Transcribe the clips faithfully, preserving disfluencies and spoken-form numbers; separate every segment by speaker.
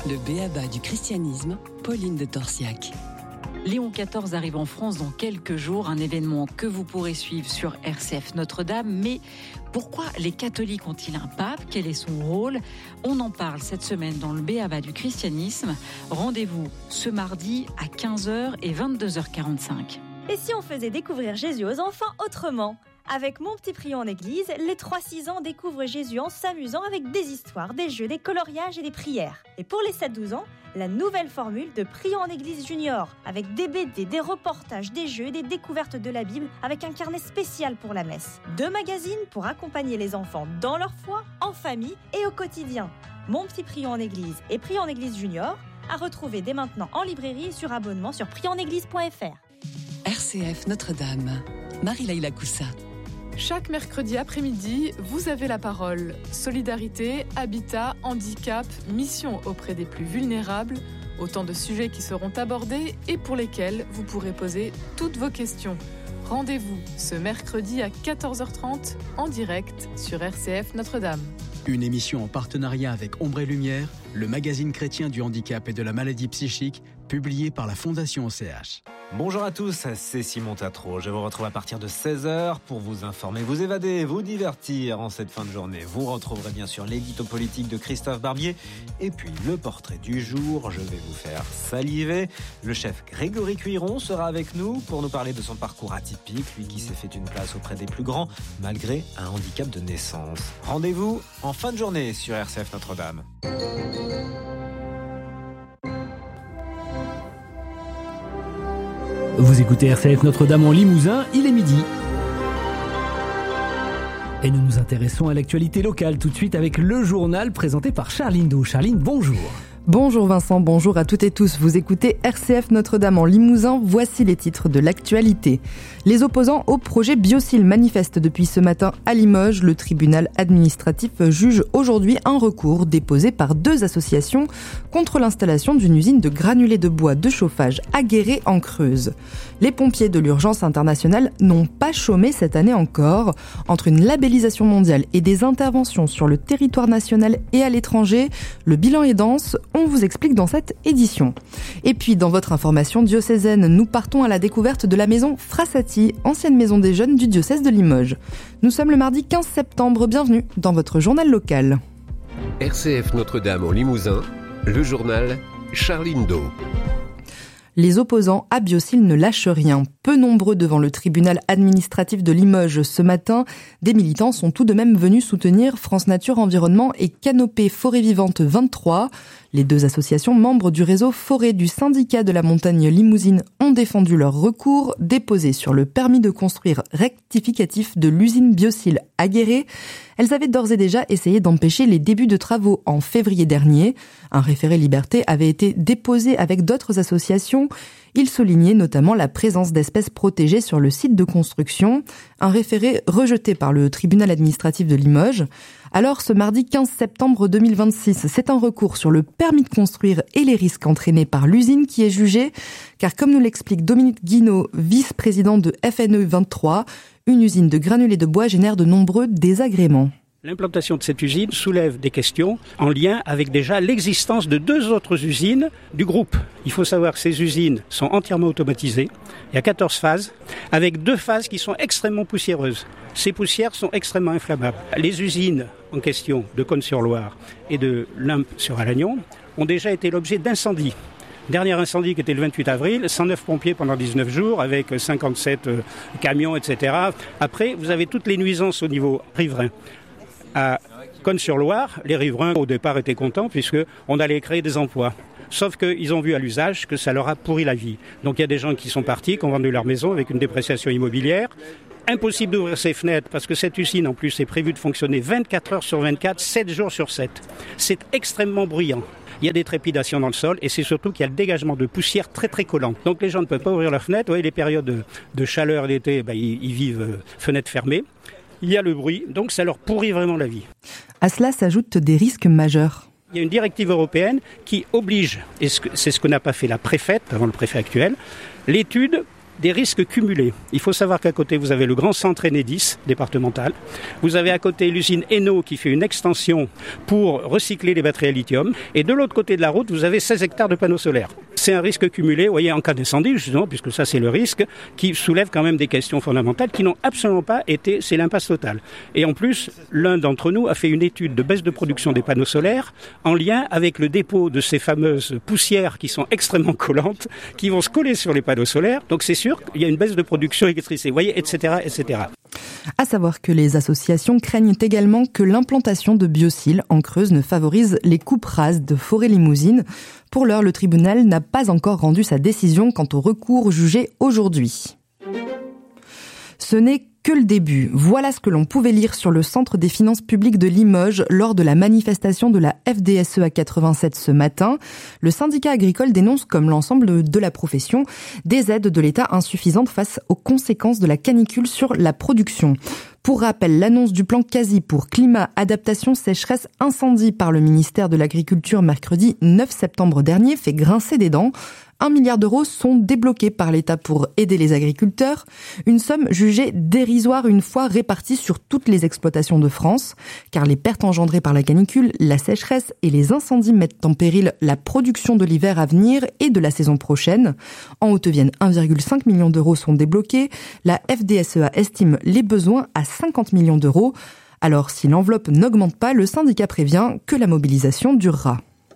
Speaker 1: Le b.a.-ba du christianisme, Pauline de Torsiac.
Speaker 2: Léon quatorze arrive en France dans quelques jours, un événement que vous pourrez suivre sur R C F Notre-Dame. Mais pourquoi les catholiques ont-ils un pape ? Quel est son rôle ? On en parle cette semaine dans le b.a.-ba du christianisme. Rendez-vous ce mardi à quinze heures et vingt-deux heures quarante-cinq.
Speaker 3: Et si on faisait découvrir Jésus aux enfants autrement ? Avec Mon Petit Prion en Église, les trois six ans découvrent Jésus en s'amusant avec des histoires, des jeux, des coloriages et des prières. Et pour les sept douze ans, la nouvelle formule de Prion en Église Junior, avec des B D, des reportages, des jeux et des découvertes de la Bible, avec un carnet spécial pour la messe. Deux magazines pour accompagner les enfants dans leur foi, en famille et au quotidien. Mon Petit Prion en Église et Prion en Église Junior, à retrouver dès maintenant en librairie et sur abonnement sur prion en église point f r.
Speaker 1: R C F Notre-Dame, Marie-Laïla Coussa.
Speaker 4: Chaque mercredi après-midi, vous avez la parole. Solidarité, habitat, handicap, mission auprès des plus vulnérables, autant de sujets qui seront abordés et pour lesquels vous pourrez poser toutes vos questions. Rendez-vous ce mercredi à quatorze heures trente en direct sur R C F Notre-Dame.
Speaker 5: Une émission en partenariat avec Ombre et Lumière, le magazine chrétien du handicap et de la maladie psychique, publié par la Fondation O C H.
Speaker 6: Bonjour à tous, c'est Simon Tatro. Je vous retrouve à partir de seize heures pour vous informer, vous évader, vous divertir en cette fin de journée. Vous retrouverez bien sûr l'édito politique de Christophe Barbier et puis le portrait du jour. Je vais vous faire saliver. Le chef Grégory Cuiron sera avec nous pour nous parler de son parcours atypique, lui qui s'est fait une place auprès des plus grands malgré un handicap de naissance. Rendez-vous en fin de journée sur R C F Notre-Dame.
Speaker 7: Vous écoutez R C F Notre-Dame en Limousin, il est midi. Et nous nous intéressons à l'actualité locale tout de suite avec le journal présenté par Charline Dou. Charline, bonjour.
Speaker 8: Bonjour Vincent, bonjour à toutes et tous. Vous écoutez R C F Notre-Dame en Limousin. Voici les titres de l'actualité. Les opposants au projet Biocil manifestent depuis ce matin à Limoges. Le tribunal administratif juge aujourd'hui un recours déposé par deux associations contre l'installation d'une usine de granulés de bois de chauffage à Guéret en Creuse. Les pompiers de l'urgence internationale n'ont pas chômé cette année encore. Entre une labellisation mondiale et des interventions sur le territoire national et à l'étranger, le bilan est dense. On vous explique dans cette édition. Et puis, dans votre information diocésaine, nous partons à la découverte de la maison Frassati, ancienne maison des jeunes du diocèse de Limoges. Nous sommes le mardi quinze septembre, bienvenue dans votre journal local.
Speaker 9: R C F Notre-Dame en Limousin, le journal Charline Dou.
Speaker 8: Les opposants à Biocil ne lâchent rien. Peu nombreux devant le tribunal administratif de Limoges ce matin, des militants sont tout de même venus soutenir France Nature Environnement et Canopée Forêt Vivante vingt-trois. Les deux associations membres du réseau Forêt du syndicat de la montagne limousine ont défendu leur recours déposé sur le permis de construire rectificatif de l'usine Biocil à Guéret. Elles avaient d'ores et déjà essayé d'empêcher les débuts de travaux en février dernier. Un référé liberté avait été déposé avec d'autres associations. Il soulignait notamment la présence d'espèces protégées sur le site de construction, un référé rejeté par le tribunal administratif de Limoges. Alors, ce mardi quinze septembre deux mille vingt-six, c'est un recours sur le permis de construire et les risques entraînés par l'usine qui est jugé, car comme nous l'explique Dominique Guinaud, vice-président de F N E vingt-trois, une usine de granulés de bois génère de nombreux désagréments.
Speaker 10: L'implantation de cette usine soulève des questions en lien avec déjà l'existence de deux autres usines du groupe. Il faut savoir que ces usines sont entièrement automatisées. Il y a quatorze phases, avec deux phases qui sont extrêmement poussiéreuses. Ces poussières sont extrêmement inflammables. Les usines en question de Cosne-sur-Loire et de Limpe-sur-Alagnon ont déjà été l'objet d'incendies. Dernier incendie qui était le vingt-huit avril, cent neuf pompiers pendant dix-neuf jours avec cinquante-sept camions, et cetera. Après, vous avez toutes les nuisances au niveau riverain. À Cosne-sur-Loire, les riverains au départ étaient contents puisqu'on allait créer des emplois. Sauf qu'ils ont vu à l'usage que ça leur a pourri la vie. Donc il y a des gens qui sont partis, qui ont vendu leur maison avec une dépréciation immobilière. Impossible d'ouvrir ses fenêtres parce que cette usine en plus est prévue de fonctionner vingt-quatre heures sur vingt-quatre, sept jours sur sept. C'est extrêmement bruyant. Il y a des trépidations dans le sol et c'est surtout qu'il y a le dégagement de poussière très très collant. Donc les gens ne peuvent pas ouvrir leurs fenêtres. Vous voyez, les périodes de, de chaleur l'été, ben, ils, ils vivent euh, fenêtres fermées. Il y a le bruit, donc ça leur pourrit vraiment la vie.
Speaker 8: À cela s'ajoutent des risques majeurs.
Speaker 10: Il y a une directive européenne qui oblige, et c'est ce que n'a pas fait la préfète, avant le préfet actuel, l'étude des risques cumulés. Il faut savoir qu'à côté, vous avez le grand centre Enedis départemental. Vous avez à côté l'usine Eno qui fait une extension pour recycler les batteries à lithium. Et de l'autre côté de la route, vous avez seize hectares de panneaux solaires. C'est un risque cumulé, vous voyez, en cas d'incendie, justement, puisque ça c'est le risque, qui soulève quand même des questions fondamentales qui n'ont absolument pas été, c'est l'impasse totale. Et en plus, l'un d'entre nous a fait une étude de baisse de production des panneaux solaires en lien avec le dépôt de ces fameuses poussières qui sont extrêmement collantes, qui vont se coller sur les panneaux solaires. Donc c'est sûr qu'il y a une baisse de production d'électricité, vous voyez, et cetera, et cetera.
Speaker 8: À savoir que les associations craignent également que l'implantation de biociles en Creuse ne favorise les coupes rases de forêts limousines. Pour l'heure, le tribunal n'a pas encore rendu sa décision quant au recours jugé aujourd'hui. Ce n'est que le début. Voilà ce que l'on pouvait lire sur le Centre des finances publiques de Limoges lors de la manifestation de la F D S E A quatre-vingt-sept ce matin. Le syndicat agricole dénonce, comme l'ensemble de la profession, des aides de l'État insuffisantes face aux conséquences de la canicule sur la production. Pour rappel, l'annonce du plan quasi pour climat, adaptation, sécheresse, incendie par le ministère de l'Agriculture mercredi neuf septembre dernier fait grincer des dents. Un milliard d'euros sont débloqués par l'État pour aider les agriculteurs. Une somme jugée dérisoire une fois répartie sur toutes les exploitations de France. Car les pertes engendrées par la canicule, la sécheresse et les incendies mettent en péril la production de l'hiver à venir et de la saison prochaine. En Haute-Vienne, un virgule cinq million d'euros sont débloqués. La F D S E A estime les besoins à cinquante millions d'euros. Alors, si l'enveloppe n'augmente pas, le syndicat prévient que la mobilisation durera.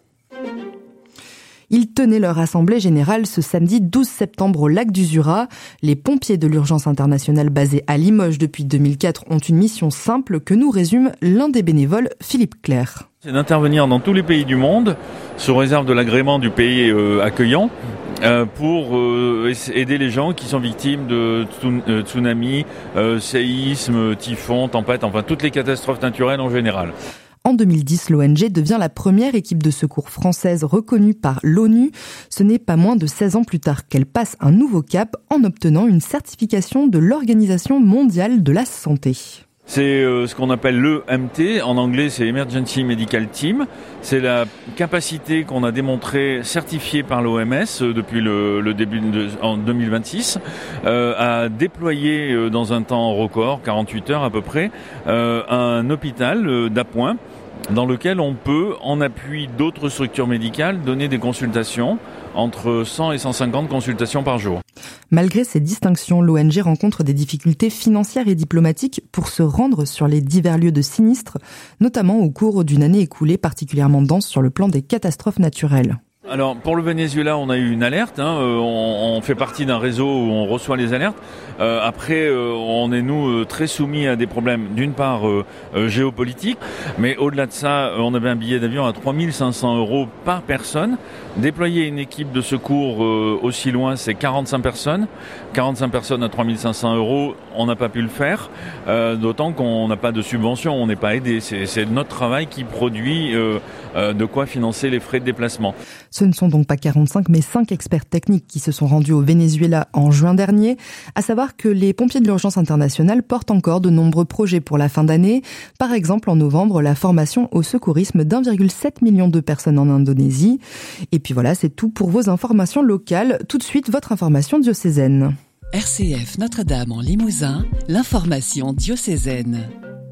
Speaker 8: Ils tenaient leur assemblée générale ce samedi douze septembre au lac du Zurat. Les pompiers de l'urgence internationale basés à Limoges depuis deux mille quatre ont une mission simple que nous résume l'un des bénévoles, Philippe Clerc.
Speaker 11: C'est d'intervenir dans tous les pays du monde, sous réserve de l'agrément du pays euh, accueillant, euh, pour euh, aider les gens qui sont victimes de tsunamis, euh, séismes, typhons, tempêtes, enfin toutes les catastrophes naturelles en général.
Speaker 8: En deux mille dix, l'O N G devient la première équipe de secours française reconnue par l'ONU. Ce n'est pas moins de seize ans plus tard qu'elle passe un nouveau cap en obtenant une certification de l'Organisation mondiale de la santé.
Speaker 11: C'est euh, ce qu'on appelle l'E M T, en anglais c'est Emergency Medical Team. C'est la capacité qu'on a démontrée, certifiée par l'O M S euh, depuis le, le début de, en deux mille vingt-six, euh, à déployer euh, dans un temps record, quarante-huit heures à peu près, euh, un hôpital euh, d'appoint dans lequel on peut, en appui d'autres structures médicales, donner des consultations, entre cent et cent cinquante consultations par jour.
Speaker 8: Malgré ces distinctions, l'O N G rencontre des difficultés financières et diplomatiques pour se rendre sur les divers lieux de sinistres, notamment au cours d'une année écoulée particulièrement dense sur le plan des catastrophes naturelles.
Speaker 11: Alors pour le Venezuela, on a eu une alerte, hein, euh, on, on fait partie d'un réseau où on reçoit les alertes. Euh, après, euh, on est nous euh, très soumis à des problèmes, d'une part euh, euh, géopolitiques, mais au-delà de ça, euh, on avait un billet d'avion à trois mille cinq cents euros par personne. Déployer une équipe de secours euh, aussi loin, c'est quarante-cinq personnes. quarante-cinq personnes à trois mille cinq cents euros, on n'a pas pu le faire, euh, d'autant qu'on n'a pas de subvention, on n'est pas aidé. C'est, c'est notre travail qui produit euh, euh, de quoi financer les frais de déplacement.
Speaker 8: Ce ne sont donc pas quarante-cinq, mais cinq experts techniques qui se sont rendus au Venezuela en juin dernier. À savoir que les pompiers de l'urgence internationale portent encore de nombreux projets pour la fin d'année. Par exemple, en novembre, la formation au secourisme d'un virgule sept million de personnes en Indonésie. Et puis voilà, c'est tout pour vos informations locales. Tout de suite, votre information diocésaine.
Speaker 1: R C F Notre-Dame en Limousin, l'information diocésaine.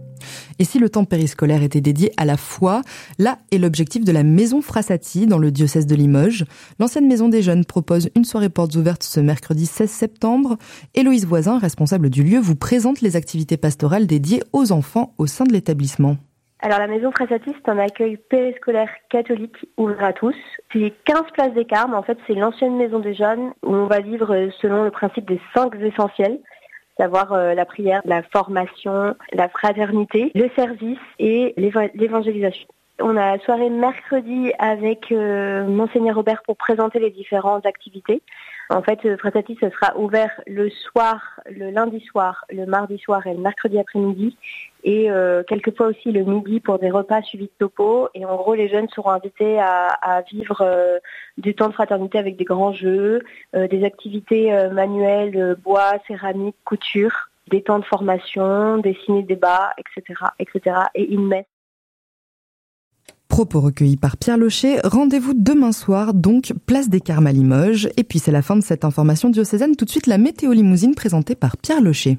Speaker 8: Et si le temps périscolaire était dédié à la foi, là est l'objectif de la Maison Frassati dans le diocèse de Limoges. L'ancienne maison des jeunes propose une soirée portes ouvertes ce mercredi seize septembre. Héloïse Voisin, responsable du lieu, vous présente les activités pastorales dédiées aux enfants au sein de l'établissement.
Speaker 12: Alors la Maison Frassati, c'est un accueil périscolaire catholique ouvert à tous. C'est quinze places des Carmes, en fait c'est l'ancienne maison des jeunes où on va vivre selon le principe des cinq essentiels. Savoir euh, la prière, la formation, la fraternité, le service et l'éva- l'évangélisation. On a la soirée mercredi avec euh, Monseigneur Robert pour présenter les différentes activités. En fait, euh, Frassati, ce sera ouvert le soir, le lundi soir, le mardi soir et le mercredi après-midi. Et euh, quelquefois aussi le midi pour des repas suivis de topo. Et en gros, les jeunes seront invités à, à vivre euh, du temps de fraternité avec des grands jeux, euh, des activités euh, manuelles, euh, bois, céramique, couture, des temps de formation, des ciné-débats, et cetera, et cetera. Et une messe.
Speaker 8: Propos recueillis par Pierre Locher. Rendez-vous demain soir, donc, place des Carmes à Limoges. Et puis c'est la fin de cette information diocésaine. Tout de suite, la météo limousine présentée par Pierre Locher.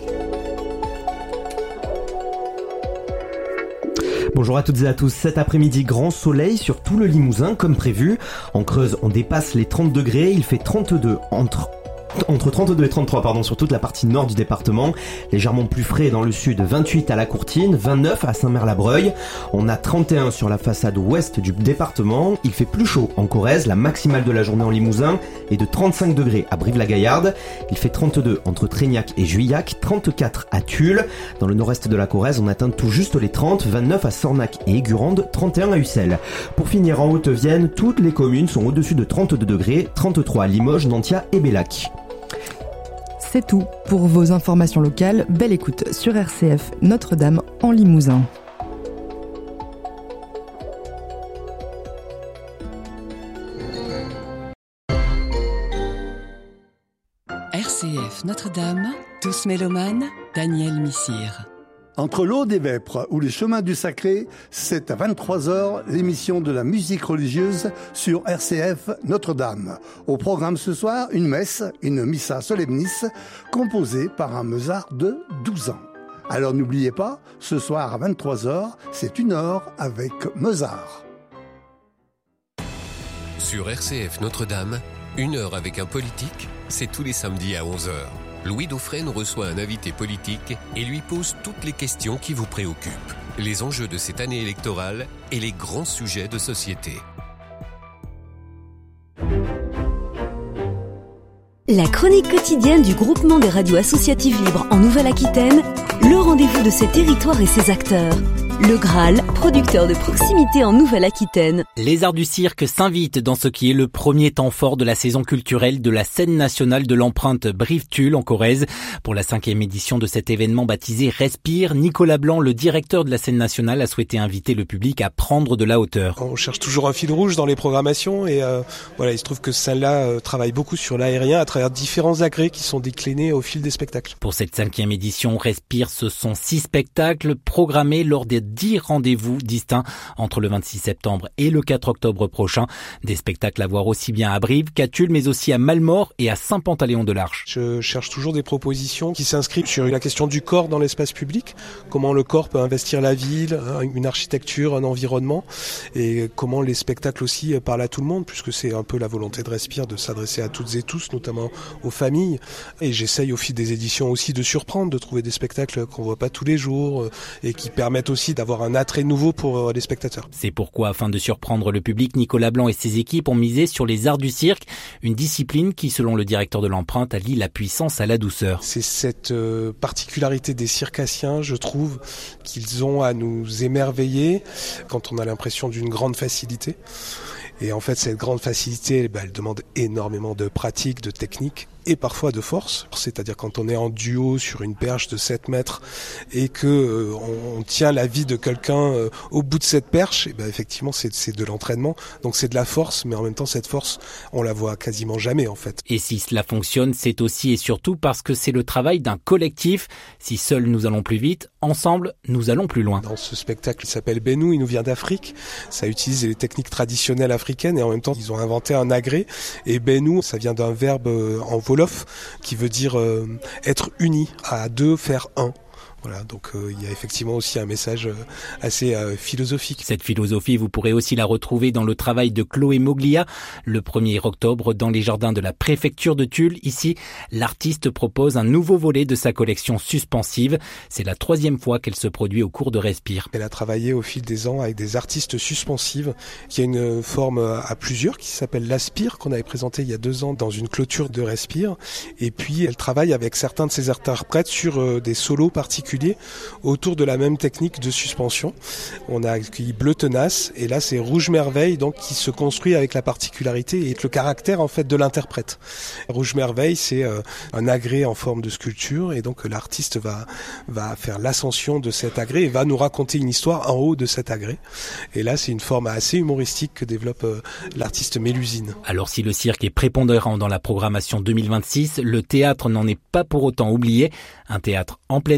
Speaker 13: Bonjour à toutes et à tous. Cet après-midi, grand soleil sur tout le Limousin, comme prévu. En Creuse, on dépasse les trente degrés. Il fait trente-deux entre... Entre trente-deux et trente-trois, pardon, sur toute la partie nord du département. Légèrement plus frais dans le sud, vingt-huit à la Courtine, vingt-neuf à Saint-Mère-la-Breuil. On a trente et un sur la façade ouest du département. Il fait plus chaud en Corrèze. La maximale de la journée en Limousin est de trente-cinq degrés à Brive-la-Gaillarde. Il fait trente-deux entre Trégnac et Juillac, trente-quatre à Tulle. Dans le nord-est de la Corrèze, on atteint tout juste les trente, vingt-neuf à Sornac et Aigurande, trente et un à Ussel. Pour finir, en Haute-Vienne, toutes les communes sont au-dessus de trente-deux degrés, trente-trois à Limoges, Nantia et Bellac.
Speaker 8: C'est tout pour vos informations locales. Belle écoute sur R C F Notre-Dame en Limousin.
Speaker 1: R C F Notre-Dame, tous mélomanes, Daniel Missire.
Speaker 14: Entre l'Aude et Vêpres ou les chemins du sacré, c'est à vingt-trois heures l'émission de la musique religieuse sur R C F Notre-Dame. Au programme ce soir, une messe, une missa solemnis, composée par un Mozart de douze ans. Alors n'oubliez pas, ce soir à vingt-trois heures, c'est une heure avec Mozart.
Speaker 9: Sur R C F Notre-Dame, une heure avec un politique, c'est tous les samedis à onze heures. Louis Dauphren reçoit un invité politique et lui pose toutes les questions qui vous préoccupent. Les enjeux de cette année électorale et les grands sujets de société.
Speaker 15: La chronique quotidienne du groupement des radios associatives libres en Nouvelle-Aquitaine, le rendez-vous de ses territoires et ses acteurs. Le Graal, producteur de proximité en Nouvelle-Aquitaine.
Speaker 16: Les Arts du Cirque s'invitent dans ce qui est le premier temps fort de la saison culturelle de la scène nationale de l'empreinte Brive-Tulle en Corrèze. Pour la cinquième édition de cet événement baptisé Respire, Nicolas Blanc, le directeur de la scène nationale, a souhaité inviter le public à prendre de la hauteur.
Speaker 17: On cherche toujours un fil rouge dans les programmations et euh, voilà, il se trouve que celle-là euh, travaille beaucoup sur l'aérien à travers différents agrès qui sont déclinés au fil des spectacles.
Speaker 16: Pour cette cinquième édition Respire, ce sont six spectacles programmés lors des dix rendez-vous distincts entre le vingt-six septembre et le quatre octobre prochain. Des spectacles à voir aussi bien à Brive qu'à Tulle, mais aussi à Malmort et à Saint-Pantaléon-de-l'Arche.
Speaker 17: Je cherche toujours des propositions qui s'inscrivent sur la question du corps dans l'espace public, comment le corps peut investir la ville, une architecture, un environnement, et comment les spectacles aussi parlent à tout le monde, puisque c'est un peu la volonté de Respire de s'adresser à toutes et tous, notamment aux familles. Et j'essaye au fil des éditions aussi de surprendre, de trouver des spectacles qu'on voit pas tous les jours et qui permettent aussi d'avoir un attrait nouveau pour les spectateurs.
Speaker 16: C'est pourquoi, afin de surprendre le public, Nicolas Blanc et ses équipes ont misé sur les arts du cirque, une discipline qui, selon le directeur de l'empreinte, allie la puissance à la douceur.
Speaker 17: C'est cette euh, particularité des circassiens, je trouve, qu'ils ont à nous émerveiller quand on a l'impression d'une grande facilité. Et en fait, cette grande facilité, bah, elle demande énormément de pratique, de technique et parfois de force. C'est-à-dire quand on est en duo sur une perche de sept mètres et que euh, on, on tient la vie de quelqu'un euh, au bout de cette perche, et ben effectivement c'est, c'est de l'entraînement. Donc c'est de la force, mais en même temps cette force, on la voit quasiment jamais en fait.
Speaker 16: Et si cela fonctionne, c'est aussi et surtout parce que c'est le travail d'un collectif. Si seuls nous allons plus vite, ensemble nous allons plus loin.
Speaker 17: Dans ce spectacle, il s'appelle Benou, il nous vient d'Afrique. Ça utilise les techniques traditionnelles africaines et en même temps ils ont inventé un agrès. Et Benou, ça vient d'un verbe en wolof qui veut dire euh, être uni, à deux faire un. Voilà, donc euh, il y a effectivement aussi un message euh, assez euh, philosophique.
Speaker 16: Cette philosophie, vous pourrez aussi la retrouver dans le travail de Chloé Moglia, le premier octobre dans les jardins de la préfecture de Tulle. Ici, l'artiste propose un nouveau volet de sa collection suspensive. C'est la troisième fois qu'elle se produit au cours de Respire.
Speaker 17: Elle a travaillé au fil des ans avec des artistes suspensives, qui a une forme à plusieurs, qui s'appelle l'Aspire, qu'on avait présenté il y a deux ans dans une clôture de Respire. Et puis, elle travaille avec certains de ses interprètes sur euh, des solos particuliers autour de la même technique de suspension. On a accueilli Bleu Tenace et là c'est Rouge Merveille donc qui se construit avec la particularité et le caractère en fait de l'interprète. Rouge Merveille c'est euh, un agrès en forme de sculpture et donc l'artiste va va faire l'ascension de cet agrès et va nous raconter une histoire en haut de cet agrès. Et là c'est une forme assez humoristique que développe euh, l'artiste Mélusine.
Speaker 16: Alors si le cirque est prépondérant dans la programmation deux mille vingt-six, le théâtre n'en est pas pour autant oublié. Un théâtre en plein air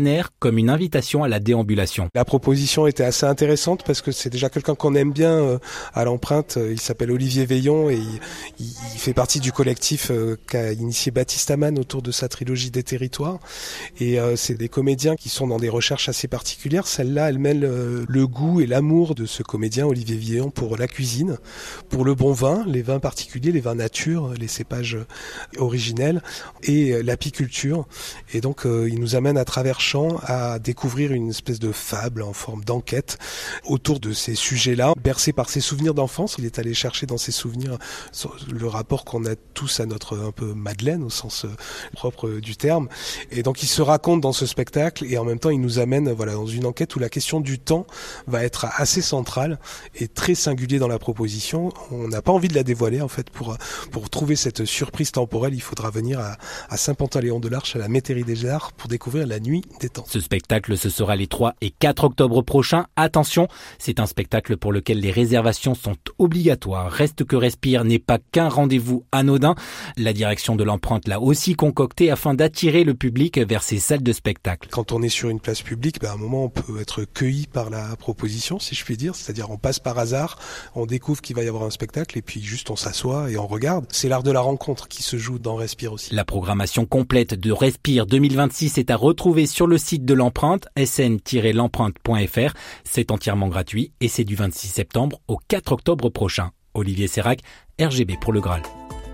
Speaker 16: comme une invitation à la déambulation.
Speaker 17: La proposition était assez intéressante parce que c'est déjà quelqu'un qu'on aime bien euh, à l'empreinte. Il s'appelle Olivier Veillon et il, il, il fait partie du collectif euh, qu'a initié Baptiste Amann autour de sa trilogie des territoires. Et euh, c'est des comédiens qui sont dans des recherches assez particulières. Celle-là, elle mêle euh, le goût et l'amour de ce comédien Olivier Veillon pour la cuisine, pour le bon vin, les vins particuliers, les vins nature, les cépages originels et euh, l'apiculture. Et donc euh, il nous amène à travers champs à découvrir une espèce de fable en forme d'enquête autour de ces sujets-là, bercé par ses souvenirs d'enfance. Il est allé chercher dans ses souvenirs le rapport qu'on a tous à notre un peu Madeleine au sens euh, propre du terme. Et donc il se raconte dans ce spectacle et en même temps il nous amène voilà dans une enquête où la question du temps va être assez centrale et très singulier dans la proposition. On n'a pas envie de la dévoiler en fait. Pour pour trouver cette surprise temporelle, il faudra venir à, à Saint-Pantaléon-de-l'Arche à la Métairie des Arts pour découvrir la nuit des temps.
Speaker 16: Ce spectacle, ce sera les trois et quatre octobre prochains. Attention, c'est un spectacle pour lequel les réservations sont obligatoires. Reste que Respire n'est pas qu'un rendez-vous anodin. La direction de l'Empreinte l'a aussi concocté afin d'attirer le public vers ces salles de spectacle.
Speaker 17: Quand on est sur une place publique, ben à un moment on peut être cueilli par la proposition, si je puis dire. C'est-à-dire on passe par hasard, on découvre qu'il va y avoir un spectacle et puis juste on s'assoit et on regarde. C'est l'art de la rencontre qui se joue dans Respire aussi.
Speaker 16: La programmation complète de Respire deux mille vingt-six est à retrouver sur le site de l'Empreinte, s n tiret l'empreinte point f r. C'est entièrement gratuit et c'est du vingt-six septembre au quatre octobre prochain. Olivier Sérac, R G B pour le Graal.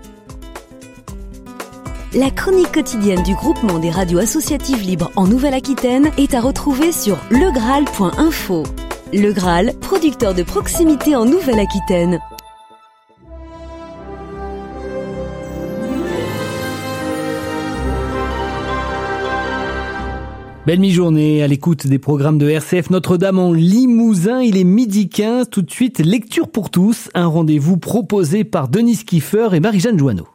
Speaker 15: La chronique quotidienne du groupement des radios associatives libres en Nouvelle-Aquitaine est à retrouver sur le graal point info. Le Graal, producteur de proximité en Nouvelle-Aquitaine.
Speaker 7: Belle mi-journée à l'écoute des programmes de R C F Notre-Dame en Limousin. Il est midi quinze. Tout de suite, lecture pour tous. Un rendez-vous proposé par Denise Kiefer et Marie-Jeanne Joanneau.